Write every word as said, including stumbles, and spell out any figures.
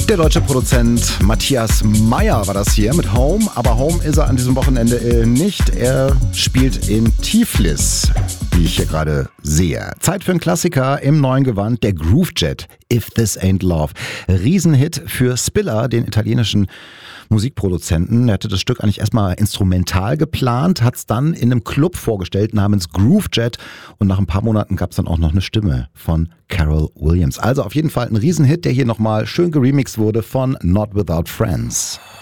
Der deutsche Produzent Matthias Meyer war das hier mit Home, aber Home ist er an diesem Wochenende äh, nicht. Er spielt in Tiflis, wie ich hier gerade sehe. Zeit für einen Klassiker im neuen Gewand, der Groovejet, If This Ain't Love. Riesenhit für Spiller, den italienischen Musikproduzenten. Er hatte das Stück eigentlich erstmal instrumental geplant, hat es dann in einem Club vorgestellt namens Groovejet und nach ein paar Monaten gab es dann auch noch eine Stimme von Carol Williams. Also auf jeden Fall ein Riesenhit, der hier nochmal schön geremixed wurde von Not Without Friends.